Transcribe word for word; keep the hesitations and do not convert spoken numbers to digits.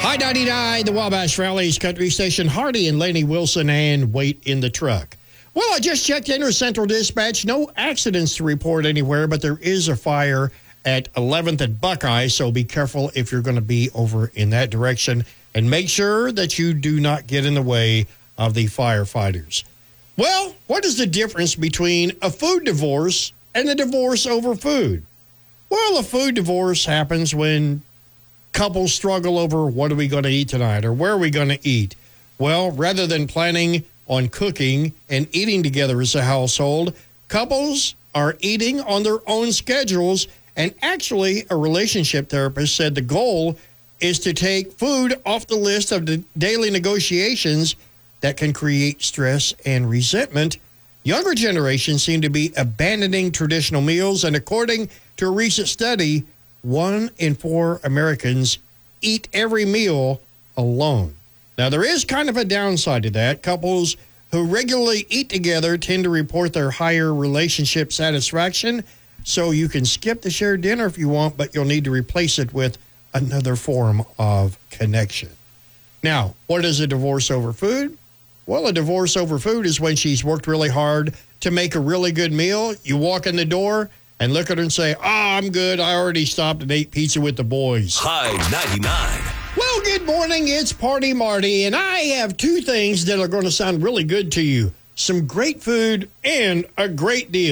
Hi ninety-nine, the Wabash Valley's country station, Hardy and Laney Wilson, and Wait in the Truck. Well, I just checked Inter Central Dispatch. No accidents to report anywhere, but there is a fire at eleventh and Buckeye, so be careful if you're going to be over in that direction, and make sure that you do not get in the way of the firefighters. Well, what is the difference between a food divorce and a divorce over food? Well, a food divorce happens when couples struggle over what are we going to eat tonight or where are we going to eat. Well, rather than planning on cooking and eating together as a household, couples are eating on their own schedules. And actually, a relationship therapist said the goal is to take food off the list of the daily negotiations that can create stress and resentment. Younger generations seem to be abandoning traditional meals, and according to a recent study, one in four Americans eat every meal alone. Now, there is kind of a downside to that. Couples who regularly eat together tend to report their higher relationship satisfaction, so you can skip the shared dinner if you want, but you'll need to replace it with another form of connection. Now, what is a divorce over food? Well, a divorce over food is when she's worked really hard to make a really good meal. You walk in the door and look at her and say, oh, I'm good. I already stopped and ate pizza with the boys. High ninety-nine. Well, good morning. It's Party Marty, and I have two things that are going to sound really good to you. Some great food and a great deal.